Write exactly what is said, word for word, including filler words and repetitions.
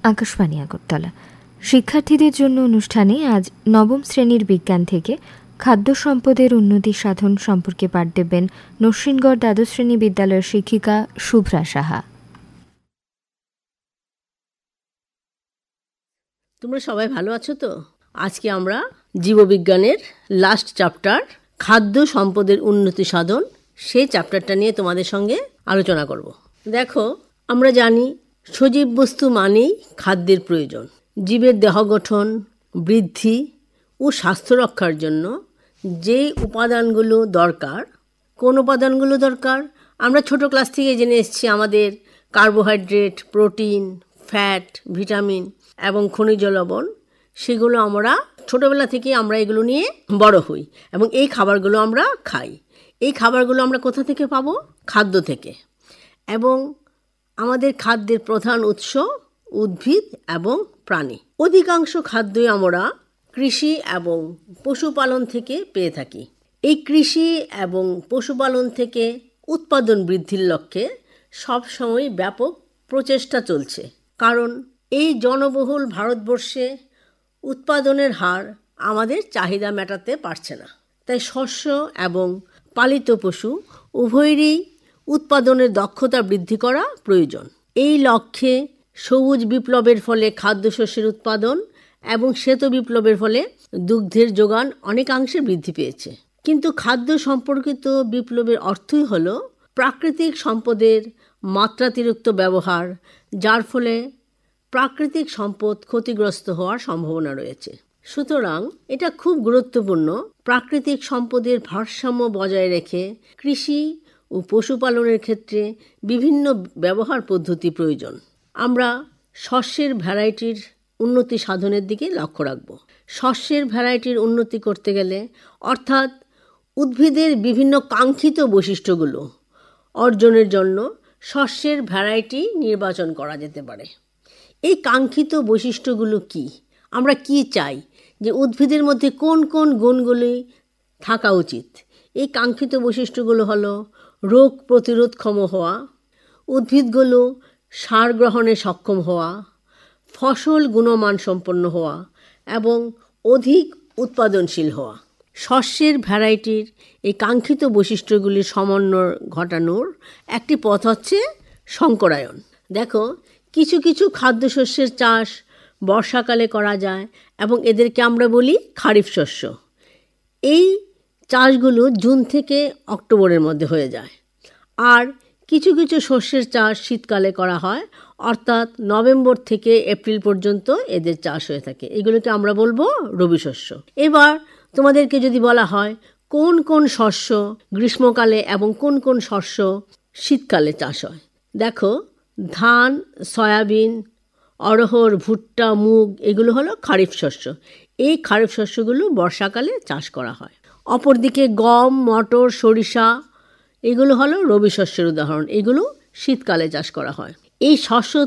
আকাশবাণী আগরতলা। শিক্ষার্থীদের জন্য অনুষ্ঠানে আজ নবম শ্রেণীর বিজ্ঞান থেকে খাদ্য সম্পদের উন্নতি সাধন সম্পর্কে পাঠ দেবেন নরসিংগড় দ্বাদশ শ্রেণী বিদ্যালয়ের শিক্ষিকা শুভ্রা সাহা। তোমরা সবাই ভালো আছো তো? আজকে আমরা জীববিজ্ঞানের লাস্ট চ্যাপ্টার খাদ্য সম্পদের উন্নতি সাধন সেই চ্যাপ্টারটা নিয়ে তোমাদের সঙ্গে আলোচনা করব। দেখো, আমরা জানি সজীব বস্তু মানেই খাদ্যের প্রয়োজন। জীবের দেহ গঠন, বৃদ্ধি ও স্বাস্থ্য রক্ষার জন্য যে উপাদানগুলো দরকার, কোন উপাদানগুলো দরকার আমরা ছোট ক্লাস থেকে জেনে এসেছি। আমাদের কার্বোহাইড্রেট, প্রোটিন, ফ্যাট, ভিটামিন এবং খনিজ লবণ, সেগুলো আমরা ছোটোবেলা থেকে আমরা এগুলো নিয়ে বড় হই এবং এই খাবারগুলো আমরা খাই। এই খাবারগুলো আমরা কোথা থেকে পাবো? খাদ্য থেকে। এবং আমাদের খাদ্যের প্রধান উৎস উদ্ভিদ এবং প্রাণী। অধিকাংশ খাদ্যই আমরা কৃষি এবং পশুপালন থেকে পেয়ে থাকি। এই কৃষি এবং পশুপালন থেকে উৎপাদন বৃদ্ধির লক্ষ্যে সবসময় ব্যাপক প্রচেষ্টা চলছে। কারণ এই জনবহুল ভারতবর্ষে উৎপাদনের হার আমাদের চাহিদা মেটাতে পারছে না। তাই শস্য এবং পালিত পশু উভয়েরই উৎপাদনের দক্ষতা বৃদ্ধি করা প্রয়োজন। এই লক্ষ্যে সবুজ বিপ্লবের ফলে খাদ্যশস্যের উৎপাদন এবং শ্বেত বিপ্লবের ফলে দুগ্ধের যোগান অনেকাংশে বৃদ্ধি পেয়েছে। কিন্তু খাদ্য সম্পর্কিত বিপ্লবের অর্থই হলো প্রাকৃতিক সম্পদের মাত্রাতিরিক্ত ব্যবহার, যার ফলে প্রাকৃতিক সম্পদ ক্ষতিগ্রস্ত হওয়ার সম্ভাবনা রয়েছে। সুতরাং এটা খুব গুরুত্বপূর্ণ প্রাকৃতিক সম্পদের ভারসাম্য বজায় রেখে কৃষি ও পশুপালনের ক্ষেত্রে বিভিন্ন ব্যবহার পদ্ধতি প্রয়োজন। আমরা শস্যের ভ্যারাইটির উন্নতি সাধনের দিকে লক্ষ্য রাখব। শস্যের ভ্যারাইটির উন্নতি করতে গেলে, অর্থাৎ উদ্ভিদের বিভিন্ন কাঙ্ক্ষিত বৈশিষ্ট্যগুলো অর্জনের জন্য শস্যের ভ্যারাইটি নির্বাচন করা যেতে পারে। এই কাঙ্ক্ষিত বৈশিষ্ট্যগুলো কি? আমরা কি চাই যে উদ্ভিদের মধ্যে কোন কোন গুণগুলি থাকা উচিত? এই কাঙ্ক্ষিত বৈশিষ্ট্যগুলো হলো রোগ প্রতিরোধক্ষম হওয়া, উদ্ভিদগুলো সার গ্রহণে সক্ষম হওয়া, ফসল গুণমান সম্পন্ন হওয়া এবং অধিক উৎপাদনশীল হওয়া। শস্যের ভ্যারাইটির এই কাঙ্ক্ষিত বৈশিষ্ট্যগুলির সমন্বয় ঘটানোর একটি পথ হচ্ছে সংকরায়ন। দেখো, কিছু কিছু খাদ্যশস্যের চাষ বর্ষাকালে করা যায় এবং এদেরকে আমরা বলি খারিফ শস্য। এই চাষগুলো জুন থেকে অক্টোবরের মধ্যে হয়ে যায়। আর কিছু কিছু শস্যের চাষ শীতকালে করা হয়, অর্থাৎ নভেম্বর থেকে এপ্রিল পর্যন্ত এদের চাষ হয়ে থাকে। এগুলোকে আমরা বলবো রবি শস্য। এবার তোমাদেরকে যদি বলা হয় কোন কোন শস্য গ্রীষ্মকালে এবং কোন কোন শস্য শীতকালে চাষ হয়, দেখো, ধান, সয়াবিন, অড়হর, ভুট্টা, মুগ এগুলো হলো খারিফ শস্য। এই খারিফ শস্যগুলো বর্ষাকালে চাষ করা হয়। অপরদিকে গম, মটর, সরিষা এগুলো হলো রবি শস্যের উদাহরণ। এগুলো শীতকালে চাষ করা হয়। এই শস্য